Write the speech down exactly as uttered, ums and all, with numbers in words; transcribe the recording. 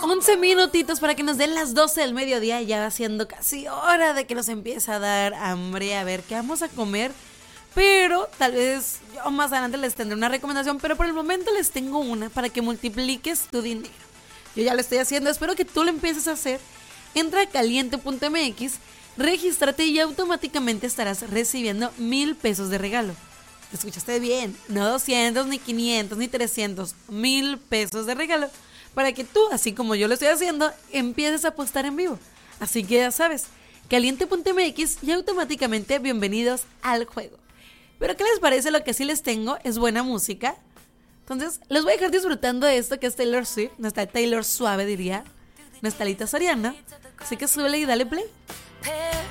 once minutitos para que nos den las doce del mediodía. Ya va siendo casi hora de que nos empiece a dar hambre. A ver qué vamos a comer. Pero tal vez yo más adelante les tendré una recomendación. Pero por el momento les tengo una para que multipliques tu dinero. Yo ya lo estoy haciendo, espero que tú lo empieces a hacer. Entra a caliente punto m x, regístrate y automáticamente estarás recibiendo mil pesos de regalo. Escuchaste bien, no doscientos, ni quinientos, ni trescientos, mil pesos de regalo. Para que tú, así como yo lo estoy haciendo, empieces a apostar en vivo. Así que ya sabes, caliente punto m x y automáticamente bienvenidos al juego. Pero ¿qué les parece? Lo que sí les tengo es buena música. Entonces, los voy a dejar disfrutando de esto que es Taylor Swift, nuestra Taylor suave diría, nuestra Lita Soriana. Así que súbele y dale play.